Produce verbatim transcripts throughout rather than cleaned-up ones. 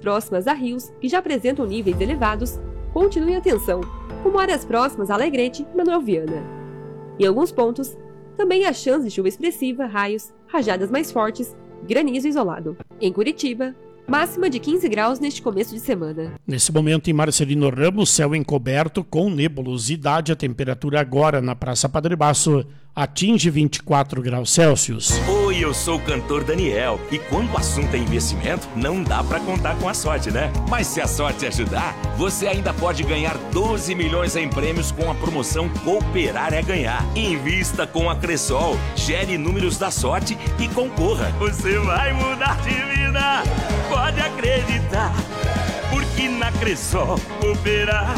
próximas a rios que já apresentam níveis elevados continuem atenção, como áreas próximas a Alegrete e Manuel Viana. Em alguns pontos, também há chance de chuva expressiva, raios, rajadas mais fortes, granizo isolado. Em Curitiba, máxima de quinze graus neste começo de semana. Nesse momento em Marcelino Ramos, céu encoberto com nebulosidade. A temperatura agora na Praça Padre Basso atinge vinte e quatro graus Celsius. Oi, eu sou o cantor Daniel. E quando o assunto é investimento, não dá pra contar com a sorte, né? Mas se a sorte ajudar, você ainda pode ganhar doze milhões em prêmios com a promoção Cooperar é Ganhar. Invista com a Cressol, gere números da sorte e concorra. Você vai mudar de vida, pode acreditar, porque na Cressol cooperar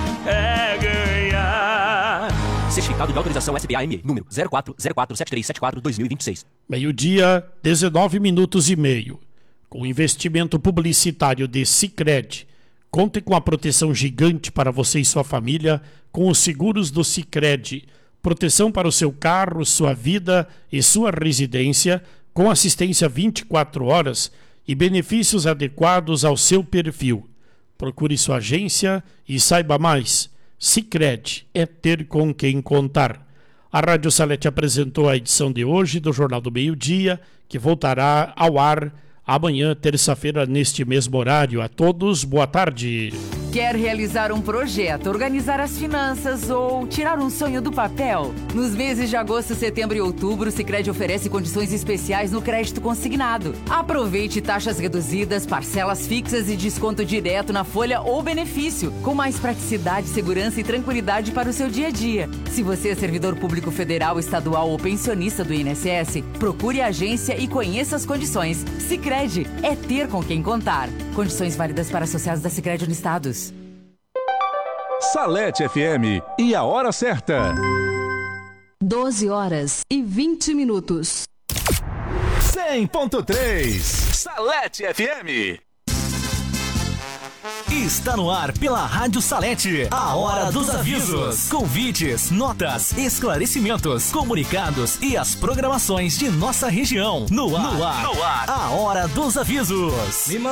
é ganhar. Certificado de autorização S B A M, número zero quatro zero quatro sete três sete quatro dois mil e vinte e seis. Meio-dia, dezenove minutos e meio. Com o investimento publicitário de Sicredi, conte com a proteção gigante para você e sua família com os seguros do Sicredi. Proteção para o seu carro, sua vida e sua residência, com assistência vinte e quatro horas e benefícios adequados ao seu perfil. Procure sua agência e saiba mais. Sicredi é ter com quem contar. A Rádio Salete apresentou a edição de hoje do Jornal do Meio-Dia, que voltará ao ar amanhã, terça-feira, neste mesmo horário. A todos, boa tarde. Quer realizar um projeto, organizar as finanças ou tirar um sonho do papel? Nos meses de agosto, setembro e outubro, o Sicredi oferece condições especiais no crédito consignado. Aproveite taxas reduzidas, parcelas fixas e desconto direto na folha ou benefício, com mais praticidade, segurança e tranquilidade para o seu dia a dia. Se você é servidor público federal, estadual ou pensionista do I N S S, procure a agência e conheça as condições. Sicredi é ter com quem contar. Condições válidas para associados da Sicredi Unistados. Salete F M e a hora certa. doze horas e vinte minutos. cem ponto três Salete F M. Está no ar pela Rádio Salete, a Hora dos Avisos. Convites, notas, esclarecimentos, comunicados e as programações de nossa região. No ar, no ar, no ar. A Hora dos Avisos.